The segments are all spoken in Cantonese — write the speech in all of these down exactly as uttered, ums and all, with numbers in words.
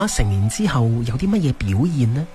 成年之後有啲乜嘢表現呢？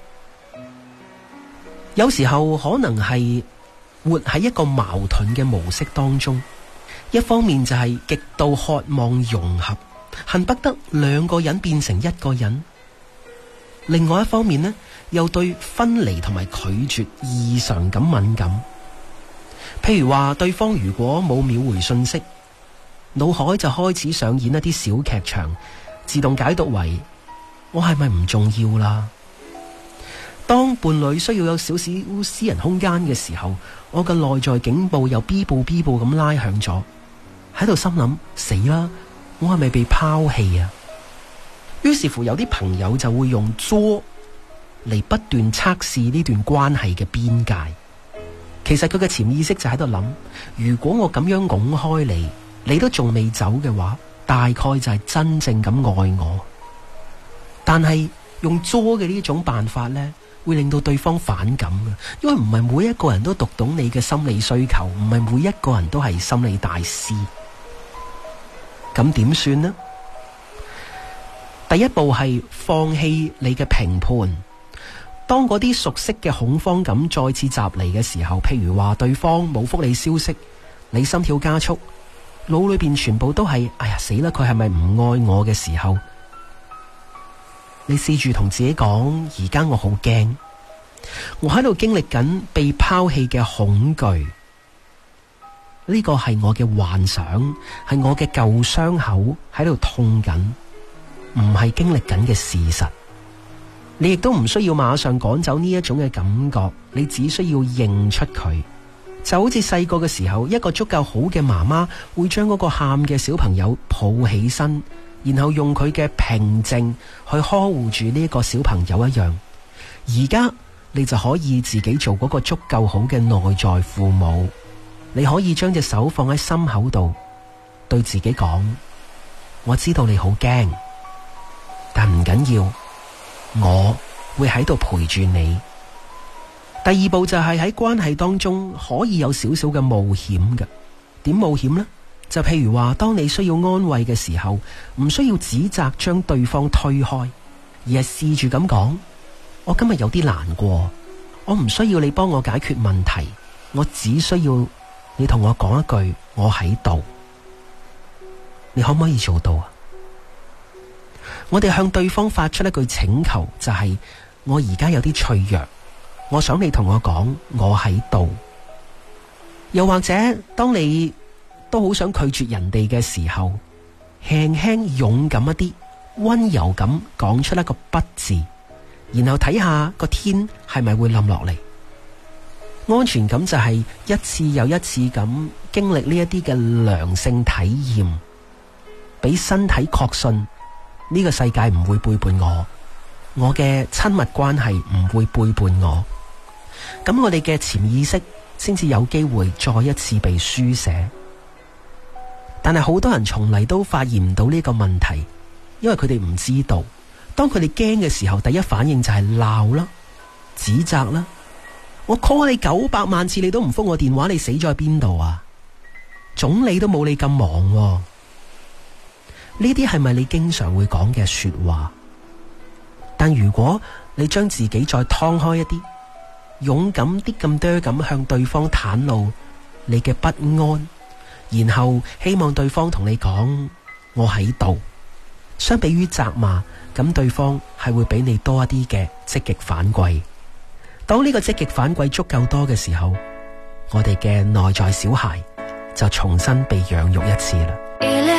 有時候可能係活喺一個矛盾嘅模式當中，一方面就係極度渴望融合，恨不得兩個人變成一個人；另外一方面呢，又對分離同埋拒絕異常咁敏感。譬如話對方如果冇秒回信息，腦海就開始上演一啲小劇場，自動解讀為我係咪唔重要啦？當伴侶需要有少少私人空間嘅時候，我嘅內在警報又 B 步 B 步咁拉響咗，喺度心諗死啦，我係咪被拋棄啊？於是乎有啲朋友就會用作嚟不斷測試呢段關係嘅邊界。其實佢嘅潛意識就喺度諗，如果我咁樣拱開你，你都仲未走嘅話，大概就係真正咁愛我。但係用作嘅呢種辦法呢，會令到對方反感嘅，因為唔係每一個人都讀懂你嘅心理需求，唔係每一個人都係心理大師。咁點算呢？第一步係放棄你嘅評判。當嗰啲熟悉嘅恐慌感再次襲嚟嘅時候，譬如話對方冇覆你消息，你心跳加速，腦裏邊全部都係哎呀死啦，佢係咪唔愛我嘅時候，你試住同自己講，而家我好驚，我喺度經歷緊被拋棄嘅恐懼，呢個係我嘅幻想，係我嘅舊傷口喺度痛緊，唔係經歷緊嘅事實。你亦都唔需要馬上趕走呢一種嘅感覺，你只需要認出佢。就好似細個嘅時候，一個足夠好嘅媽媽會將嗰個喊嘅小朋友抱起身，然後用佢嘅平靜去呵護住呢個小朋友一樣。而家你就可以自己做嗰個足夠好嘅內在父母，你可以將隻手放喺心口度，對自己講：我知道你好驚，但唔緊要，我會喺度陪住你。第二步就係喺關係當中可以有少少嘅冒險嘅。點冒險呢？就譬如話，當你需要安慰嘅時候，唔需要指責將對方推開，而係試住咁講：我今日有啲難過，我唔需要你幫我解決問題，我只需要你同我講一句我喺度。你可唔可以做到啊？我哋向對方發出一句請求，就係我而家有啲脆弱，我想你同我講我喺度。又或者當你都好想拒絕人哋嘅時候，輕輕勇敢一啲，溫柔咁講出一個不字，然後睇下個天係咪會冧落嚟。安全感就係一次又一次咁經歷呢一啲嘅良性體驗，俾身體確信呢個世界唔會背叛我，我嘅親密關係唔會背叛我。咁我哋嘅潛意識先至有機會再一次被書寫。但係好多人從嚟都發現唔到呢個問題，因為佢哋唔知道，當佢哋驚嘅時候，第一反應就係鬧啦、指責啦。我 call 你九百萬次，你都唔覆我電話，你死咗喺邊度啊？總理都冇你咁忙喎。呢啲係咪你經常會講嘅說話？但如果你將自己再劏開一啲，勇敢啲咁多咁向對方袒露你嘅不安，然後希望對方同你講我喺度，相比於責罵，咁對方係會俾你多一啲嘅積極反饋。當呢個積極反饋足夠多嘅時候，我哋嘅內在小孩就重新被養育一次啦。